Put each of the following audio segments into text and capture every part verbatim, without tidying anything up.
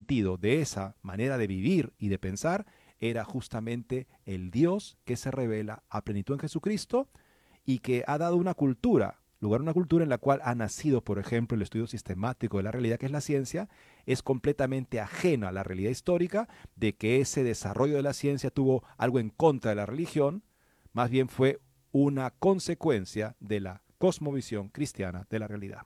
sentido de esa manera de vivir y de pensar era justamente el Dios que se revela a plenitud en Jesucristo y que ha dado una cultura, lugar a una cultura en la cual ha nacido, por ejemplo, el estudio sistemático de la realidad, que es la ciencia, es completamente ajeno a la realidad histórica, de que ese desarrollo de la ciencia tuvo algo en contra de la religión, más bien fue una consecuencia de la cosmovisión cristiana de la realidad.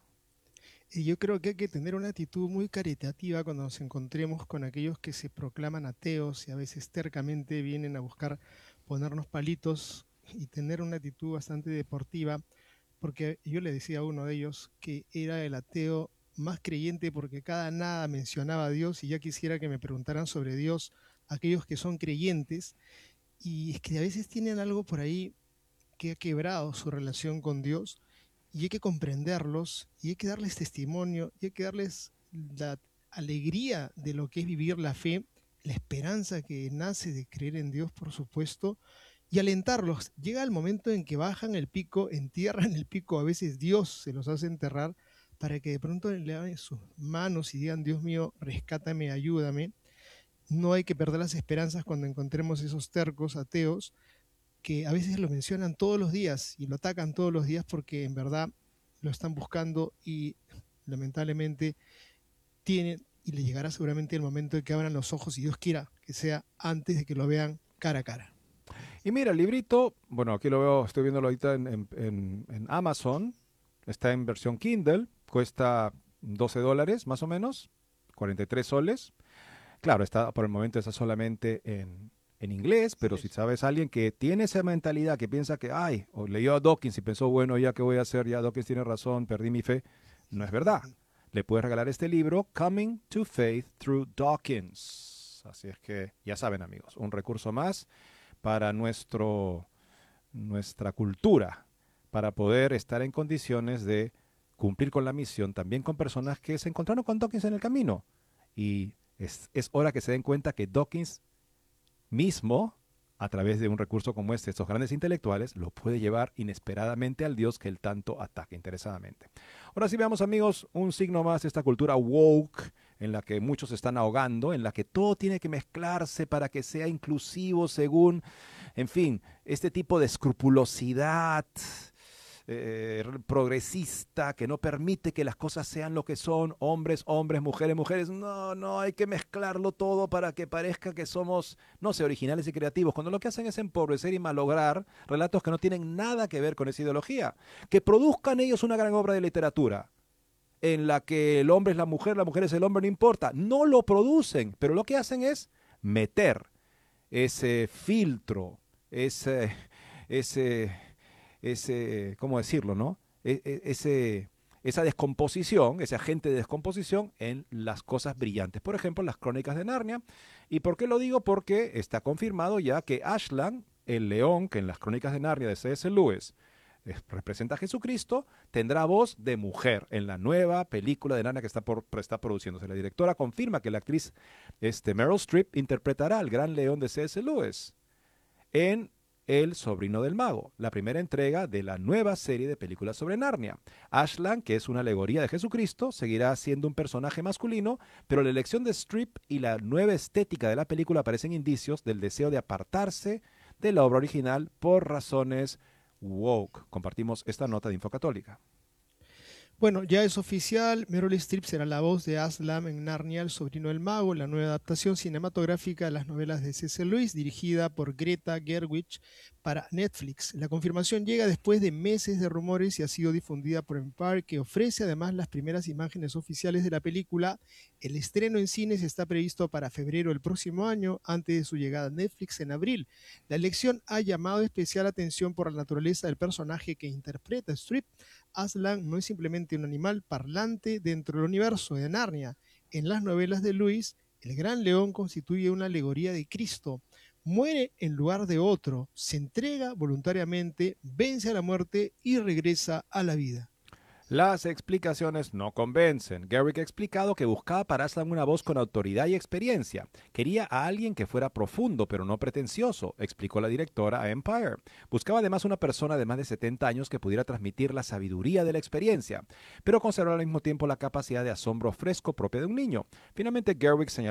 Y yo creo que hay que tener una actitud muy caritativa cuando nos encontremos con aquellos que se proclaman ateos y a veces tercamente vienen a buscar ponernos palitos y tener una actitud bastante deportiva, porque yo le decía a uno de ellos que era el ateo más creyente porque cada nada mencionaba a Dios y ya quisiera que me preguntaran sobre Dios aquellos que son creyentes y es que a veces tienen algo por ahí que ha quebrado su relación con Dios y hay que comprenderlos y hay que darles testimonio y hay que darles la alegría de lo que es vivir la fe, la esperanza que nace de creer en Dios, por supuesto, y alentarlos. Llega el momento en que bajan el pico, entierran el pico, a veces Dios se los hace enterrar para que de pronto le abran sus manos y digan, Dios mío, rescátame, ayúdame. No hay que perder las esperanzas cuando encontremos esos tercos ateos que a veces lo mencionan todos los días y lo atacan todos los días porque en verdad lo están buscando y lamentablemente tienen y le llegará seguramente el momento de que abran los ojos y Dios quiera que sea antes de que lo vean cara a cara. Y mira, el librito, bueno, aquí lo veo, estoy viéndolo ahorita en, en- en- en Amazon, está en versión Kindle, cuesta doce dólares más o menos, cuarenta y tres soles. Claro, está por el momento está solamente en, en inglés, pero si sabes alguien que tiene esa mentalidad, que piensa que, ay, o leyó a Dawkins y pensó, bueno, ya qué voy a hacer, ya Dawkins tiene razón, perdí mi fe, no es verdad. Le puedes regalar este libro, Coming to Faith Through Dawkins. Así es que ya saben, amigos, un recurso más para nuestro, nuestra cultura, para poder estar en condiciones de cumplir con la misión, también con personas que se encontraron con Dawkins en el camino. Y es, es hora que se den cuenta que Dawkins mismo, a través de un recurso como este, estos grandes intelectuales, lo puede llevar inesperadamente al Dios que él tanto ataca interesadamente. Ahora sí veamos, amigos, un signo más de esta cultura woke en la que muchos se están ahogando, en la que todo tiene que mezclarse para que sea inclusivo según, en fin, este tipo de escrupulosidad eh, progresista que no permite que las cosas sean lo que son, hombres, hombres, mujeres, mujeres. No, no, hay que mezclarlo todo para que parezca que somos, no sé, originales y creativos, cuando lo que hacen es empobrecer y malograr relatos que no tienen nada que ver con esa ideología. Que produzcan ellos una gran obra de literatura en la que el hombre es la mujer, la mujer es el hombre, no importa. No lo producen, pero lo que hacen es meter ese filtro, ese, ese, ese, ¿cómo decirlo, no? E- e- ese, esa descomposición, ese agente de descomposición en las cosas brillantes. Por ejemplo, las crónicas de Narnia. ¿Y por qué lo digo? Porque está confirmado ya que Aslan, el león, que en las crónicas de Narnia de C S. Lewis eh, representa a Jesucristo, tendrá voz de mujer en la nueva película de Narnia que está, por, está produciéndose. La directora confirma que la actriz este, Meryl Streep interpretará al gran león de C S. Lewis en El sobrino del mago, la primera entrega de la nueva serie de películas sobre Narnia. Aslan, que es una alegoría de Jesucristo, seguirá siendo un personaje masculino, pero la elección de Streep y la nueva estética de la película parecen indicios del deseo de apartarse de la obra original por razones woke. Compartimos esta nota de Infocatólica. Bueno, ya es oficial, Meryl Streep será la voz de Aslan en Narnia, el sobrino del mago, la nueva adaptación cinematográfica de las novelas de C S. Lewis, dirigida por Greta Gerwig para Netflix. La confirmación llega después de meses de rumores y ha sido difundida por Empire, que ofrece además las primeras imágenes oficiales de la película. El estreno en cines está previsto para febrero del próximo año, antes de su llegada a Netflix en abril. La elección ha llamado especial atención por la naturaleza del personaje que interpreta Streep. Aslan no es simplemente un animal parlante dentro del universo de Narnia. En las novelas de Lewis, el gran león constituye una alegoría de Cristo. Muere en lugar de otro, se entrega voluntariamente, vence a la muerte y regresa a la vida. Las explicaciones no convencen. Garrick ha explicado que buscaba para Aslan una voz con autoridad y experiencia. Quería a alguien que fuera profundo, pero no pretencioso, explicó la directora a Empire. Buscaba además una persona de más de setenta años que pudiera transmitir la sabiduría de la experiencia, pero conservar al mismo tiempo la capacidad de asombro fresco propia de un niño. Finalmente, Garrick señaló